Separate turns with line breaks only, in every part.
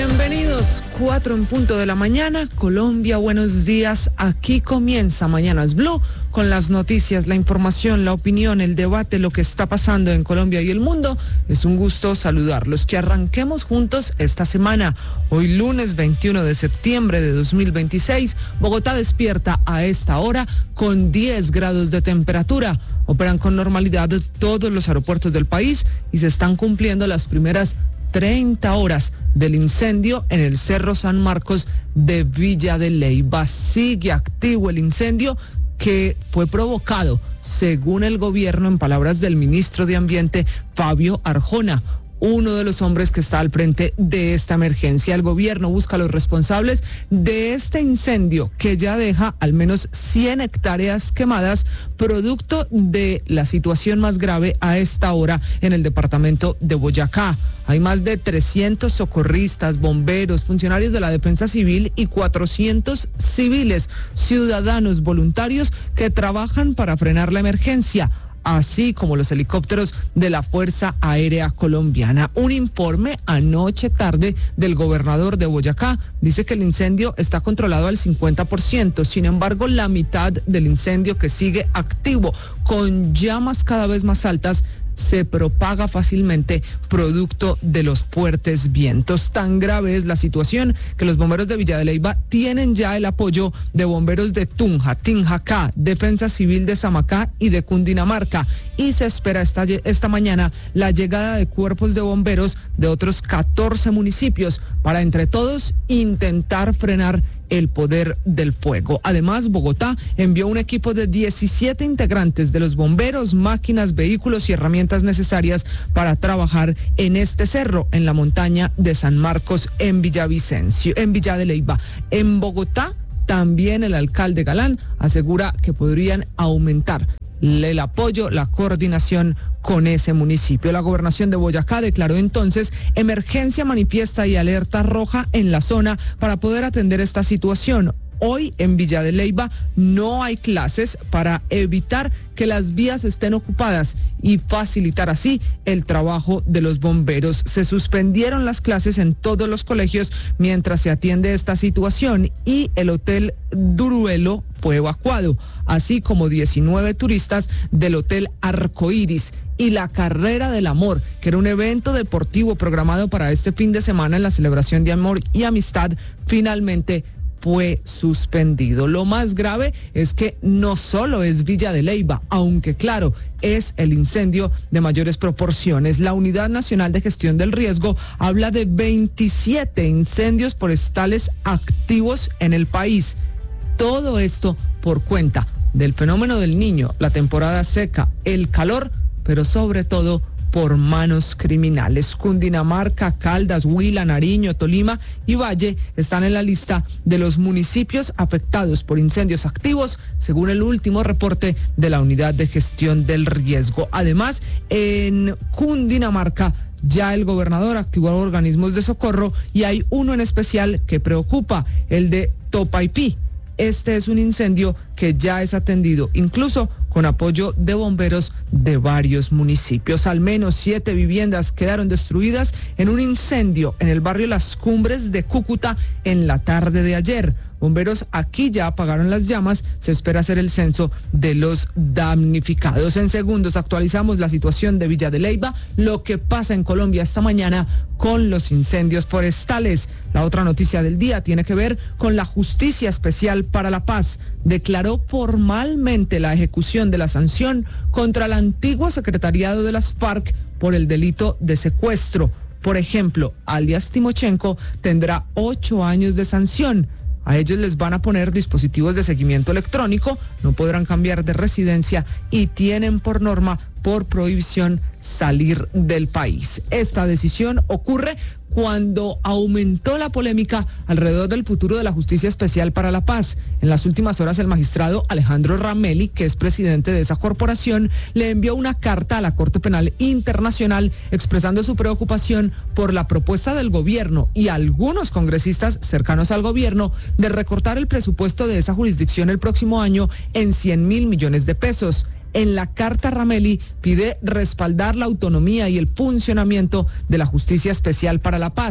Bienvenidos, 4 en punto de la mañana, Colombia, buenos días. Aquí comienza Mañanas Blue con las noticias, la información, la opinión, el debate, lo que está pasando en Colombia y el mundo. Es un gusto saludarlos, que arranquemos juntos esta semana. Hoy lunes 21 de septiembre de 2026, Bogotá despierta a esta hora con 10 grados de temperatura. Operan con normalidad todos los aeropuertos del país y se están cumpliendo las primeras 30 horas del incendio en el Cerro San Marcos de Villa de Leyva. Sigue activo el incendio que fue provocado, según el gobierno, en palabras del ministro de Ambiente, Fabio Arjona, uno de los hombres que está al frente de esta emergencia. El gobierno busca a los responsables de este incendio que ya deja al menos 100 hectáreas quemadas, producto de la situación más grave a esta hora en el departamento de Boyacá. Hay más de 300 socorristas, bomberos, funcionarios de la Defensa Civil y 400 civiles, ciudadanos voluntarios que trabajan para frenar la emergencia, así como los helicópteros de la Fuerza Aérea Colombiana. Un informe anoche tarde del gobernador de Boyacá dice que el incendio está controlado al 50%, sin embargo la mitad del incendio, que sigue activo con llamas cada vez más altas, se propaga fácilmente producto de los fuertes vientos. Tan grave es la situación que los bomberos de Villa de Leyva tienen ya el apoyo de bomberos de Tunja, Tinjacá, Defensa Civil de Samacá y de Cundinamarca, y se espera esta mañana la llegada de cuerpos de bomberos de otros 14 municipios para entre todos intentar frenar el poder del fuego. Además, Bogotá envió un equipo de 17 integrantes de los bomberos, máquinas, vehículos y herramientas necesarias para trabajar en este cerro, en la montaña de San Marcos, en Villavicencio, en Villa de Leyva. En Bogotá, también el alcalde Galán asegura que podrían aumentar el apoyo, la coordinación con ese municipio. La gobernación de Boyacá declaró entonces emergencia manifiesta y alerta roja en la zona para poder atender esta situación. Hoy en Villa de Leyva no hay clases para evitar que las vías estén ocupadas y facilitar así el trabajo de los bomberos. Se suspendieron las clases en todos los colegios mientras se atiende esta situación, y el Hotel Duruelo fue evacuado, así como 19 turistas del Hotel Arcoíris. Y la Carrera del Amor, que era un evento deportivo programado para este fin de semana en la celebración de amor y amistad, finalmente fue suspendido. Lo más grave es que no solo es Villa de Leyva, aunque claro, es el incendio de mayores proporciones. La Unidad Nacional de Gestión del Riesgo habla de 27 incendios forestales activos en el país. Todo esto por cuenta del fenómeno del Niño, la temporada seca, el calor, pero sobre todo por manos criminales. Cundinamarca, Caldas, Huila, Nariño, Tolima y Valle están en la lista de los municipios afectados por incendios activos, según el último reporte de la Unidad de Gestión del Riesgo. Además, en Cundinamarca ya el gobernador activó organismos de socorro y hay uno en especial que preocupa, el de Topaipí. Este es un incendio que ya es atendido, incluso con apoyo de bomberos de varios municipios. Al menos 7 viviendas quedaron destruidas en un incendio en el barrio Las Cumbres de Cúcuta en la tarde de ayer. Bomberos aquí ya apagaron las llamas, se espera hacer el censo de los damnificados. En segundos actualizamos la situación de Villa de Leyva, lo que pasa en Colombia esta mañana con los incendios forestales. La otra noticia del día tiene que ver con la Justicia Especial para la Paz. Declaró formalmente la ejecución de la sanción contra el antiguo secretariado de las FARC por el delito de secuestro. Por ejemplo, alias Timochenko tendrá 8 años de sanción. A ellos les van a poner dispositivos de seguimiento electrónico, no podrán cambiar de residencia y tienen por norma, por prohibición, salir del país. Esta decisión ocurre cuando aumentó la polémica alrededor del futuro de la Justicia Especial para la Paz. En las últimas horas, el magistrado Alejandro Ramelli, que es presidente de esa corporación, le envió una carta a la Corte Penal Internacional expresando su preocupación por la propuesta del gobierno y algunos congresistas cercanos al gobierno de recortar el presupuesto de esa jurisdicción el próximo año en 100.000 millones de pesos. En la carta, Ramelli pide respaldar la autonomía y el funcionamiento de la Justicia Especial para la Paz.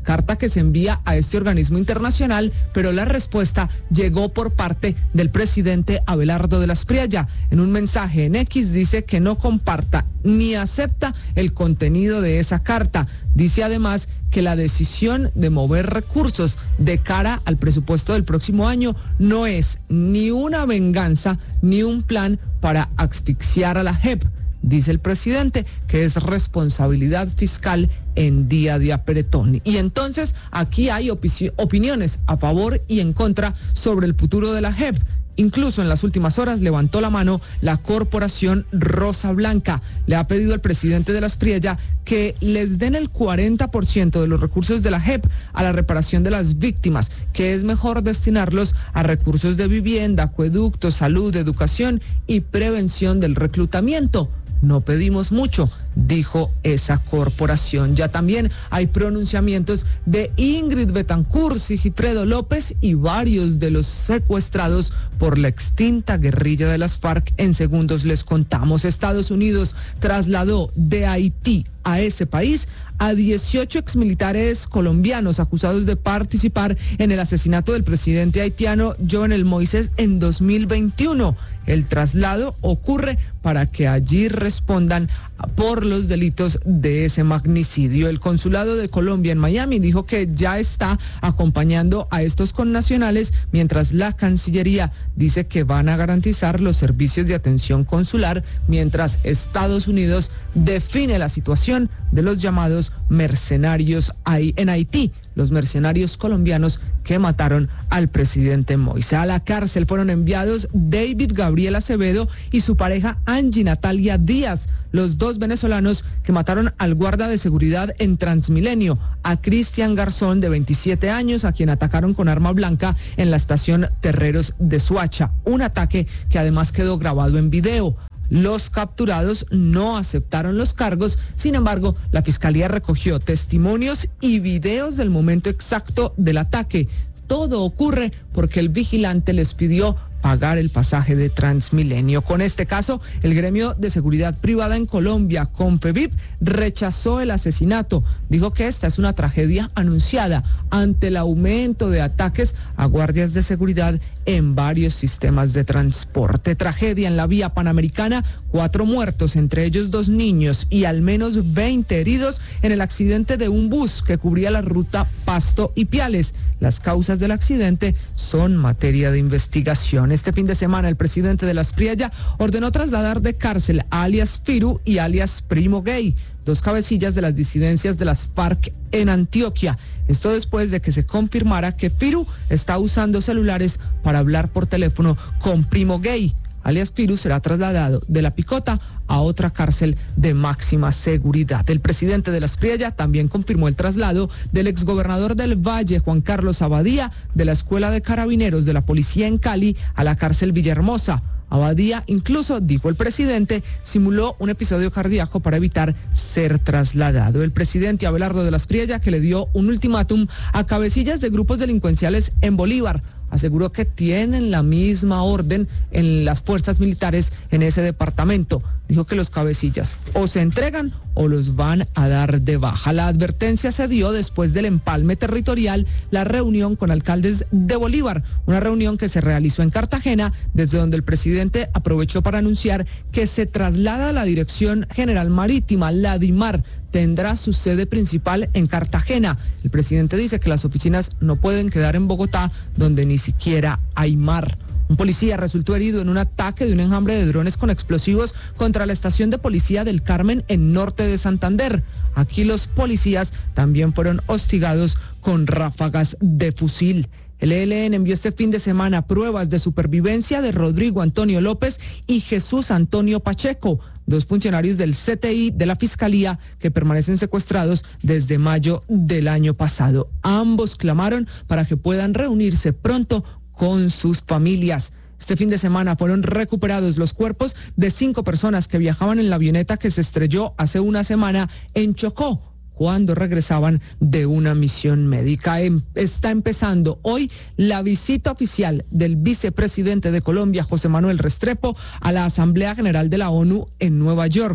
carta que se envía a este organismo internacional, pero la respuesta llegó por parte del presidente Abelardo de la Espriella. En un mensaje en X dice que no comparta ni acepta el contenido de esa carta. Dice además que la decisión de mover recursos de cara al presupuesto del próximo año no es ni una venganza ni un plan para asfixiar a la JEP. Dice el presidente que es responsabilidad fiscal en día de apretón. Y entonces aquí hay opiniones a favor y en contra sobre el futuro de la JEP. Incluso en las últimas horas levantó la mano la corporación Rosa Blanca. Le ha pedido al presidente de la Espriella que les den el 40% de los recursos de la JEP a la reparación de las víctimas, que es mejor destinarlos a recursos de vivienda, acueductos, salud, educación y prevención del reclutamiento. No pedimos mucho, dijo esa corporación. Ya también hay pronunciamientos de Ingrid Betancourt, Sigifredo López y varios de los secuestrados por la extinta guerrilla de las FARC. En segundos les contamos. Estados Unidos trasladó de Haití a ese país a 18 exmilitares colombianos acusados de participar en el asesinato del presidente haitiano Jovenel Moïse en 2021. El traslado ocurre para que allí respondan por los delitos de ese magnicidio. El consulado de Colombia en Miami dijo que ya está acompañando a estos connacionales, mientras la Cancillería dice que van a garantizar los servicios de atención consular, mientras Estados Unidos define la situación de los llamados mercenarios en Haití, los mercenarios colombianos que mataron al presidente Moïse. A la cárcel fueron enviados David Gabriel Acevedo y su pareja Angie Natalia Díaz, los dos venezolanos que mataron al guarda de seguridad en Transmilenio, a Cristian Garzón, de 27 años, a quien atacaron con arma blanca en la estación Terreros de Suacha. Un ataque que además quedó grabado en video. Los capturados no aceptaron los cargos, sin embargo, la fiscalía recogió testimonios y videos del momento exacto del ataque. Todo ocurre porque el vigilante les pidió pagar el pasaje de Transmilenio. Con este caso, el gremio de seguridad privada en Colombia, Confevip, rechazó el asesinato. Dijo que esta es una tragedia anunciada ante el aumento de ataques a guardias de seguridad en varios sistemas de transporte. Tragedia en la vía panamericana, 4 muertos, entre ellos 2 niños, y al menos 20 heridos en el accidente de un bus que cubría la ruta Pasto y Piales. Las causas del accidente son materia de investigación. Este fin de semana el presidente de la Espriella ordenó trasladar de cárcel a alias Firu y alias Primo Gay, 2 cabecillas de las disidencias de las FARC en Antioquia. Esto después de que se confirmara que Firu está usando celulares para hablar por teléfono con Primo Gay. Alias Firu será trasladado de La Picota a otra cárcel de máxima seguridad. El presidente de la Espriella también confirmó el traslado del exgobernador del Valle, Juan Carlos Abadía, de la Escuela de Carabineros de la Policía en Cali a la cárcel Villahermosa. Abadía, incluso, dijo el presidente, simuló un episodio cardíaco para evitar ser trasladado. El presidente Abelardo de la Espriella, que le dio un ultimátum a cabecillas de grupos delincuenciales en Bolívar, aseguró que tienen la misma orden en las fuerzas militares en ese departamento. Dijo que los cabecillas o se entregan o los van a dar de baja. La advertencia se dio después del empalme territorial, la reunión con alcaldes de Bolívar, una reunión que se realizó en Cartagena, desde donde el presidente aprovechó para anunciar que se traslada a la Dirección General Marítima, la DIMAR, tendrá su sede principal en Cartagena. El presidente dice que las oficinas no pueden quedar en Bogotá, donde ni siquiera hay mar. Un policía resultó herido en un ataque de un enjambre de drones con explosivos contra la estación de policía del Carmen en norte de Santander. Aquí los policías también fueron hostigados con ráfagas de fusil. El ELN envió este fin de semana pruebas de supervivencia de Rodrigo Antonio López y Jesús Antonio Pacheco, 2 funcionarios del CTI de la Fiscalía que permanecen secuestrados desde mayo del año pasado. Ambos clamaron para que puedan reunirse pronto con sus familias. Este fin de semana fueron recuperados los cuerpos de 5 personas que viajaban en la avioneta que se estrelló hace una semana en Chocó, cuando regresaban de una misión médica. Está empezando hoy la visita oficial del vicepresidente de Colombia, José Manuel Restrepo, a la Asamblea General de la ONU en Nueva York.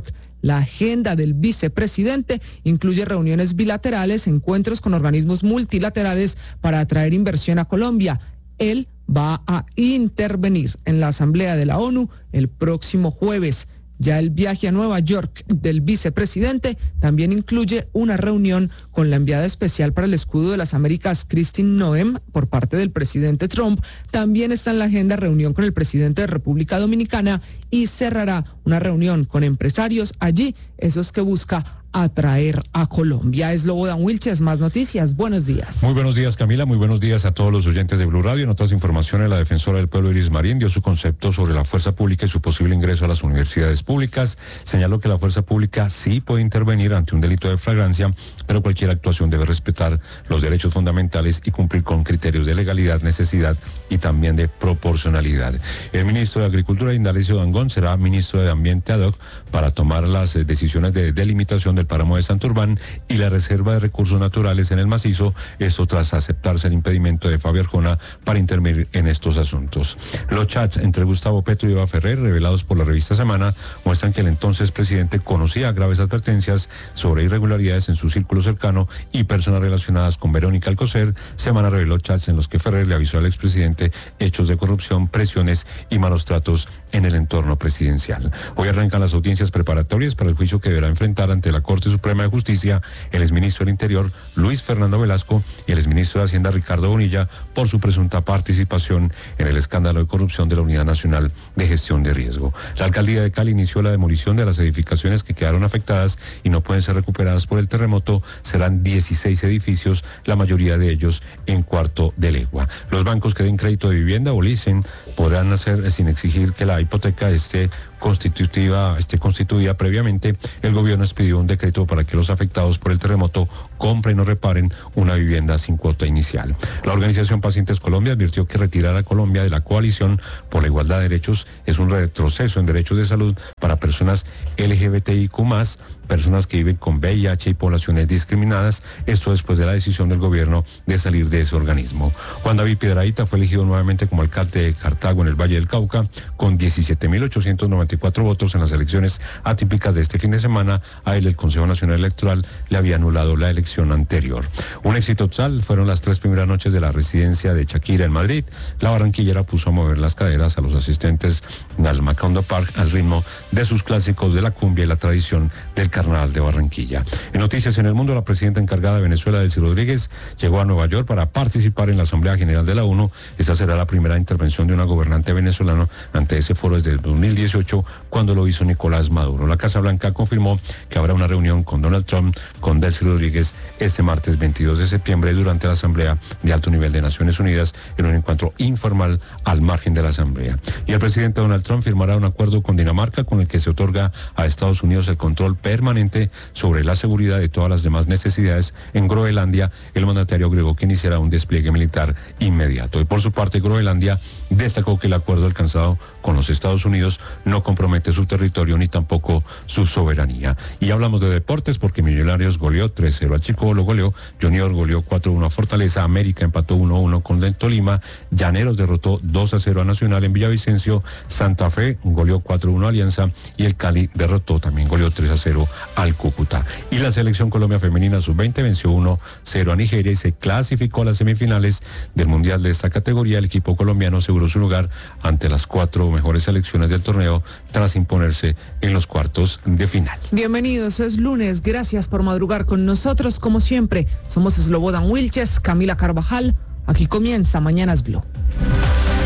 La agenda del vicepresidente incluye reuniones bilaterales, encuentros con organismos multilaterales para atraer inversión a Colombia. Él va a intervenir en la Asamblea de la ONU el próximo jueves. Ya el viaje a Nueva York del vicepresidente también incluye una reunión con la enviada especial para el Escudo de las Américas, Christine Noem, por parte del presidente Trump. También está en la agenda reunión con el presidente de República Dominicana y cerrará una reunión con empresarios allí, esos que busca atraer a Colombia. Es Slobodan Wilches, más noticias. Buenos días.
Muy buenos días, Camila. Muy buenos días a todos los oyentes de Blue Radio. En otras informaciones, la defensora del pueblo Iris Marín dio su concepto sobre la fuerza pública y su posible ingreso a las universidades públicas. Señaló que la fuerza pública sí puede intervenir ante un delito de flagrancia, pero cualquier actuación debe respetar los derechos fundamentales y cumplir con criterios de legalidad, necesidad y también de proporcionalidad. El ministro de Agricultura, Indalecio Dangond, será ministro de Ambiente ad hoc para tomar las decisiones de delimitación del páramo de Santurbán y la reserva de recursos naturales en el macizo, esto tras aceptarse el impedimento de Fabio Arjona para intervenir en estos asuntos. Los chats entre Gustavo Petro y Eva Ferrer, revelados por la revista Semana, muestran que el entonces presidente conocía graves advertencias sobre irregularidades en su círculo cercano y personas relacionadas con Verónica Alcocer. Semana reveló chats en los que Ferrer le avisó al expresidente hechos de corrupción, presiones y malos tratos en el entorno presidencial. Hoy arrancan las audiencias preparatorias para el juicio que deberá enfrentar ante la Corte Suprema de Justicia el exministro del Interior, Luis Fernando Velasco, y el exministro de Hacienda, Ricardo Bonilla, por su presunta participación en el escándalo de corrupción de la Unidad Nacional de Gestión de Riesgo. La alcaldía de Cali inició la demolición de las edificaciones que quedaron afectadas y no pueden ser recuperadas por el terremoto. Serán 16 edificios, la mayoría de ellos en cuarto de legua. Los bancos que den crédito de vivienda o leasing podrán hacer sin exigir que la hipoteca esté constituida previamente. El gobierno expidió un decreto para que los afectados por el terremoto compren o reparen una vivienda sin cuota inicial. La organización Pacientes Colombia advirtió que retirar a Colombia de la coalición por la igualdad de derechos es un retroceso en derechos de salud para personas LGBTIQ+, personas que viven con VIH y poblaciones discriminadas, esto después de la decisión del gobierno de salir de ese organismo. Juan David Piedrahíta fue elegido nuevamente como alcalde de Cartago en el Valle del Cauca con 17.894 votos en las elecciones atípicas de este fin de semana. A él el Consejo Nacional Electoral le había anulado la elección anterior. Un éxito total fueron las 3 primeras noches de la residencia de Shakira en Madrid. La barranquillera puso a mover las caderas a los asistentes al Macondo Park al ritmo de sus clásicos de la cumbia y la tradición del Carnaval de Barranquilla. En noticias en el mundo, la presidenta encargada de Venezuela, Delcy Rodríguez, llegó a Nueva York para participar en la Asamblea General de la ONU. Esta será la primera intervención de una gobernante venezolana ante ese foro desde el 2018, cuando lo hizo Nicolás Maduro. La Casa Blanca confirmó que habrá una reunión con Donald Trump, con Delcy Rodríguez, este martes 22 de septiembre durante la Asamblea de Alto Nivel de Naciones Unidas, en un encuentro informal al margen de la Asamblea. Y el presidente Donald Trump firmará un acuerdo con Dinamarca con el que se otorga a Estados Unidos el control permanente sobre la seguridad de todas las demás necesidades en Groenlandia. El mandatario agregó que iniciará un despliegue militar inmediato. Y por su parte, Groenlandia destacó que el acuerdo alcanzado con los Estados Unidos no compromete su territorio ni tampoco su soberanía. Y hablamos de deportes porque Millonarios goleó 3-0 a Chico, lo goleó. Junior goleó 4-1 a Fortaleza. América empató 1-1 con el Tolima. Llaneros derrotó 2-0 a Nacional en Villavicencio. Santa Fe goleó 4-1 a Alianza y el Cali derrotó, también goleó 3-0 al Cúcuta. Y la selección Colombia femenina sub-20 venció 1-0 a Nigeria y se clasificó a las semifinales del Mundial de esta categoría. El equipo colombiano aseguró su lugar ante las 4 mejores selecciones del torneo tras imponerse en los cuartos de final.
Bienvenidos, es lunes. Gracias por madrugar con nosotros. Como siempre, somos Slobodan Wilches, Camila Carvajal. Aquí comienza Mañanas Blue.